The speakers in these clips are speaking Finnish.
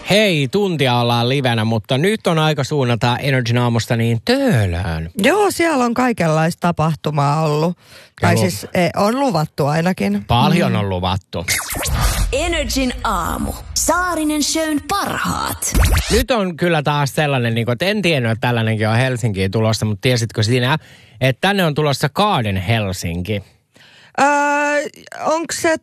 Hei, tuntia ollaan livenä, mutta nyt on aika suunnata Energyn aamusta niin Töölöön. Joo, siellä on kaikenlaista tapahtumaa ollut. Tai siis on luvattu ainakin. Paljon on luvattu. Energin aamu. Saarinen Shown parhaat. Nyt on kyllä taas sellainen, että en tiennyt, että tällainenkin on Helsinkiin tulossa, mutta tiesitkö sinä, että tänne on tulossa Garden Helsinki? Onko se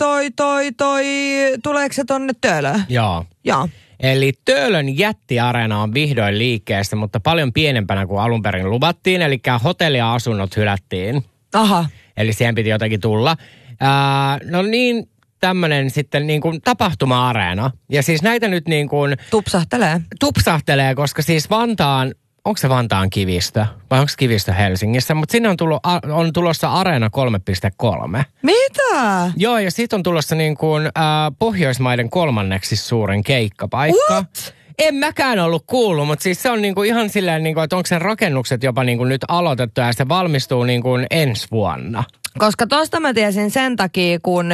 tuleeko se tonne Töölöön? Joo. Joo. Eli Töölön jättiareena on vihdoin liikkeessä, mutta paljon pienempänä kuin alun perin luvattiin, eli hotelli ja asunnot hylättiin. Aha. Eli siihen piti jotenkin tulla. No niin, tämmöinen sitten niin kuin tapahtuma-areena. Ja siis näitä nyt niin kuin tupsahtelee, koska siis onko se Vantaan Kivistö vai onko Kivistö Helsingissä? Mutta sinne on tulossa Areena 3.3. Mitä? Joo, ja siitä on tulossa niin kuin Pohjoismaiden 3. suurin keikkapaikka. What? En mäkään ollut kuullut, mutta siis se on niinku ihan silleen, niinku, että onko sen rakennukset jopa niinku nyt aloitettu ja se valmistuu niinku ensi vuonna. Koska tosta mä tiesin sen takia, kun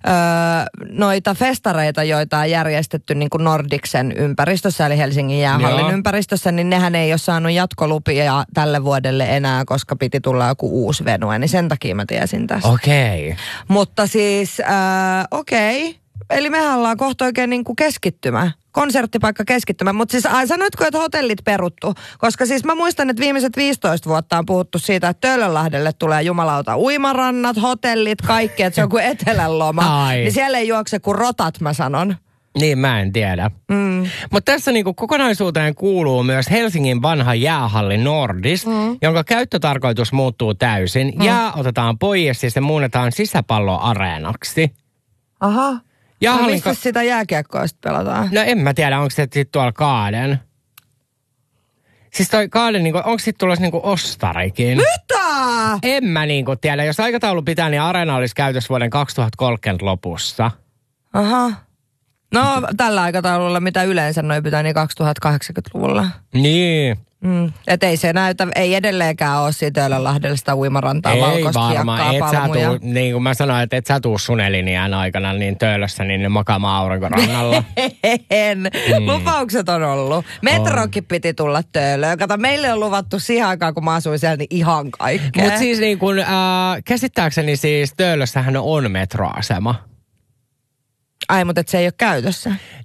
noita festareita, joita on järjestetty niin kuin Nordicsen ympäristössä, eli Helsingin jäähallin ympäristössä, niin nehän ei ole saanut jatkolupia tälle vuodelle enää, koska piti tulla joku uusi venue, niin sen takia mä tiesin tästä. Okei. Mutta siis, eli mehän ollaan kohta oikein niin kuin konserttipaikka keskittymä. Mutta siis sanoitko, että hotellit peruttu? Koska siis mä muistan, että viimeiset 15 vuotta on puhuttu siitä, että Töölönlahdelle tulee jumalauta uimarannat, hotellit, kaikki, että se on kuin etelän loma. Ai. Niin siellä ei juokse kuin rotat, mä sanon. Niin, mä en tiedä. Mutta tässä niinku kokonaisuuteen kuuluu myös Helsingin vanha jäähalli Nordis, jonka käyttötarkoitus muuttuu täysin. Jää otetaan pois ja se muunnetaan sisäpalloareenaksi. Aha. No mistä sitä jääkiekkoa sitten pelataan? No en mä tiedä, onko se sitten tuolla Garden. Siis toi Garden, onko sitten tulossa ostarikin? Mitä? En mä tiedä. Jos aikataulu pitää, niin areena olisi käytössä vuoden 2030 lopussa. Aha. No tällä aikataululla, mitä yleensä noi pitää, niin 2080-luvulla. Niin. Että ei se näytä, ei edelleenkään ole siitä Töölönlahdella sitä uimarantaa, valkoista hiekkaa, palmuja. Niin kuin mä sanoin, että et sä tuu suneliniän aikana niin Töölössä, niin makaamaan aurinkorannalla. En. Lupaukset on ollut. Metrokin piti tulla Töölöön. Kato, meille on luvattu siihen aikaan, kun mä asuin siellä, niin ihan kaikkea. Mutta siis niin kuin, käsittääkseni siis Töölössähän on metroasema. Ai, mutta se ei ole käytössä.